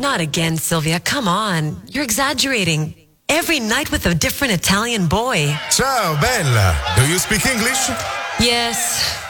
Not again, Sylvia. Come on. You're exaggerating. Every night with a different Italian boy. Ciao, bella. Do you speak English? Yes.